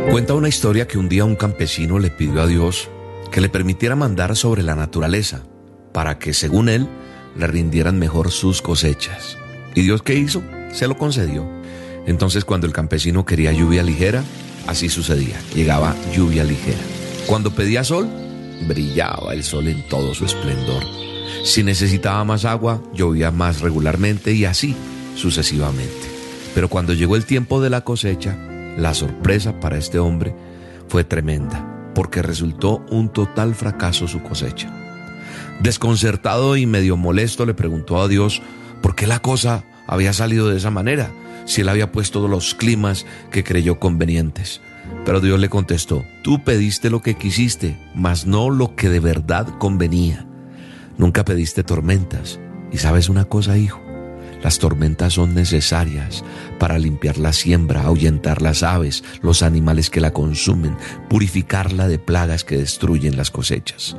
Cuenta una historia que un día un campesino le pidió a Dios que le permitiera mandar sobre la naturaleza para que, según él, le rindieran mejor sus cosechas. ¿Y Dios qué hizo? Se lo concedió. Entonces, cuando el campesino quería lluvia ligera, así sucedía, llegaba lluvia ligera. Cuando pedía sol, brillaba el sol en todo su esplendor. Si necesitaba más agua, llovía más regularmente y así sucesivamente. Pero cuando llegó el tiempo de la cosecha, la sorpresa para este hombre fue tremenda, porque resultó un total fracaso su cosecha. Desconcertado y medio molesto, le preguntó a Dios por qué la cosa había salido de esa manera, si él había puesto los climas que creyó convenientes. Pero Dios le contestó: tú pediste lo que quisiste, mas no lo que de verdad convenía. Nunca pediste tormentas. Y ¿sabes una cosa, hijo? Las tormentas son necesarias para limpiar la siembra, ahuyentar las aves, los animales que la consumen, purificarla de plagas que destruyen las cosechas.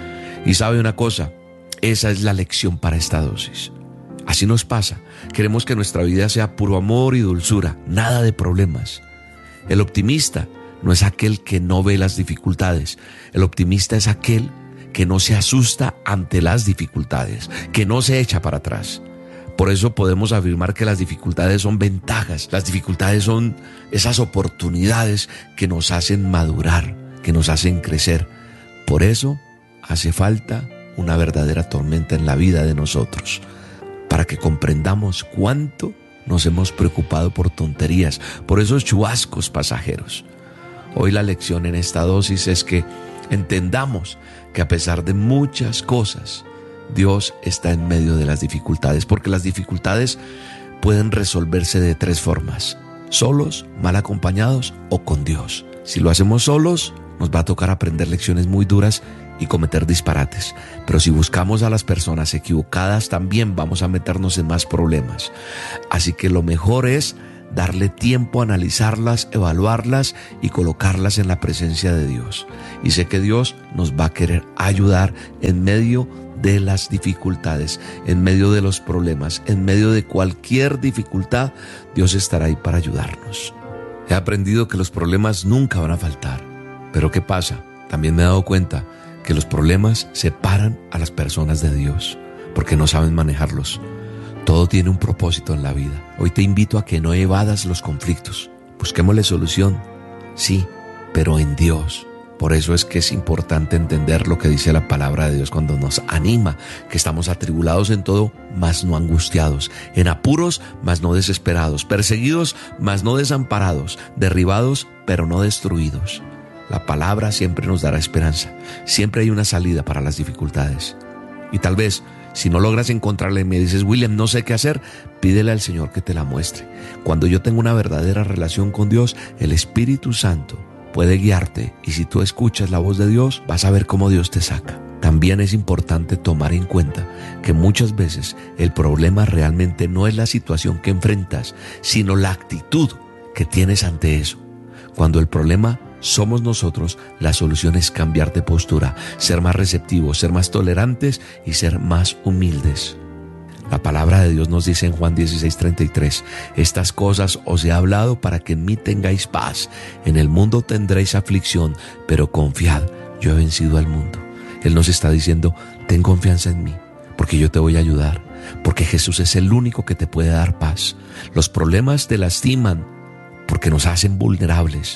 Y ¿sabe una cosa? Esa es la lección para esta dosis. Así nos pasa. Queremos que nuestra vida sea puro amor y dulzura, nada de problemas. El optimista no es aquel que no ve las dificultades. El optimista es aquel que no se asusta ante las dificultades, que no se echa para atrás. Por eso podemos afirmar que las dificultades son ventajas. Las dificultades son esas oportunidades que nos hacen madurar, que nos hacen crecer. Por eso hace falta una verdadera tormenta en la vida de nosotros, para que comprendamos cuánto nos hemos preocupado por tonterías, por esos chubascos pasajeros. Hoy la lección en esta dosis es que entendamos que a pesar de muchas cosas, Dios está en medio de las dificultades, porque las dificultades pueden resolverse de tres formas: solos, mal acompañados o con Dios. Si lo hacemos solos, nos va a tocar aprender lecciones muy duras y cometer disparates. Pero si buscamos a las personas equivocadas, también vamos a meternos en más problemas. Así que lo mejor es darle tiempo a analizarlas, evaluarlas y colocarlas en la presencia de Dios. Y sé que Dios nos va a querer ayudar en medio de las dificultades, en medio de los problemas, en medio de cualquier dificultad. Dios estará ahí para ayudarnos. He aprendido que los problemas nunca van a faltar. Pero ¿qué pasa? También me he dado cuenta que los problemas separan a las personas de Dios, porque no saben manejarlos. Todo tiene un propósito en la vida. Hoy te invito a que no evadas los conflictos. Busquémosle solución, sí, pero en Dios. Por eso es que es importante entender lo que dice la palabra de Dios cuando nos anima, que estamos atribulados en todo, mas no angustiados, en apuros, mas no desesperados, perseguidos, mas no desamparados, derribados, pero no destruidos. La palabra siempre nos dará esperanza. Siempre hay una salida para las dificultades. Y tal vez, si no logras encontrarla y me dices: William, no sé qué hacer, pídele al Señor que te la muestre. Cuando yo tengo una verdadera relación con Dios, el Espíritu Santo puede guiarte, y si tú escuchas la voz de Dios, vas a ver cómo Dios te saca. También es importante tomar en cuenta que muchas veces el problema realmente no es la situación que enfrentas, sino la actitud que tienes ante eso. Cuando el problema somos nosotros, la solución es cambiar de postura, ser más receptivos, ser más tolerantes y ser más humildes. La palabra de Dios nos dice en Juan 16:33: estas cosas os he hablado para que en mí tengáis paz. En el mundo tendréis aflicción, pero confiad, yo he vencido al mundo. Él nos está diciendo: ten confianza en mí, porque yo te voy a ayudar, porque Jesús es el único que te puede dar paz. Los problemas te lastiman porque nos hacen vulnerables.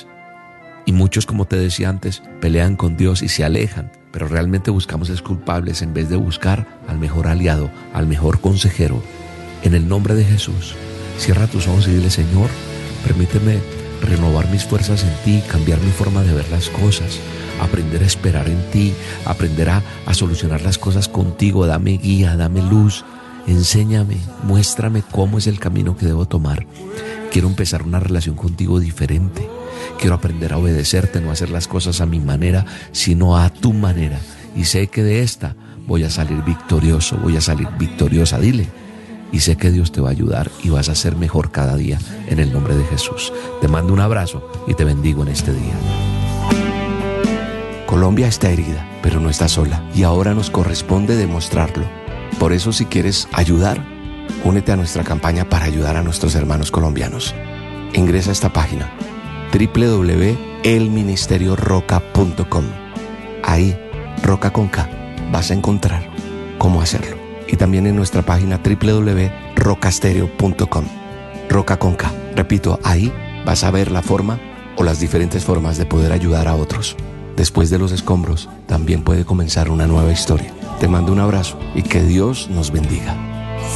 Y muchos, como te decía antes, pelean con Dios y se alejan, pero realmente buscamos es culpables en vez de buscar al mejor aliado, al mejor consejero. En el nombre de Jesús, cierra tus ojos y dile: Señor, permíteme renovar mis fuerzas en ti, cambiar mi forma de ver las cosas, aprender a esperar en ti, aprender a solucionar las cosas contigo. Dame guía, dame luz, enséñame, muéstrame cómo es el camino que debo tomar. Quiero empezar una relación contigo diferente. Quiero aprender a obedecerte, no a hacer las cosas a mi manera, sino a tu manera. Y sé que de esta voy a salir victorioso, voy a salir victoriosa. Dile. Y sé que Dios te va a ayudar y vas a ser mejor cada día en el nombre de Jesús. Te mando un abrazo y te bendigo en este día. Colombia está herida, pero no está sola. Y ahora nos corresponde demostrarlo. Por eso, si quieres ayudar, únete a nuestra campaña para ayudar a nuestros hermanos colombianos. Ingresa a esta página: www.ecc.org elministerioroca.com. Ahí, Roca con K, vas a encontrar cómo hacerlo. Y también en nuestra página www.rocastereo.com. Roca con K. Repito, ahí vas a ver la forma o las diferentes formas de poder ayudar a otros. Después de los escombros, también puede comenzar una nueva historia. Te mando un abrazo y que Dios nos bendiga.